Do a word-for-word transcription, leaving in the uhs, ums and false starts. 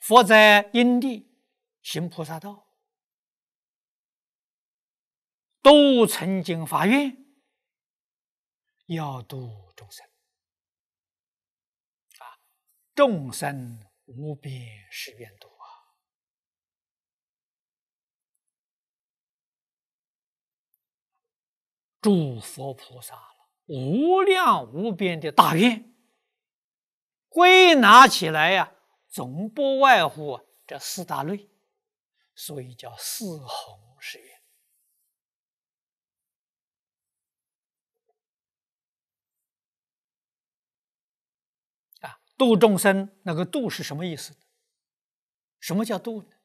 佛在因地行菩萨道，都曾经发愿要度众生啊，众生无边誓愿度啊！诸佛菩萨了无量无边的大愿，归纳起来呀、啊，总不外乎这四大类，所以叫四弘誓愿。啊，度众生，那个度是什么意思？什么叫度呢？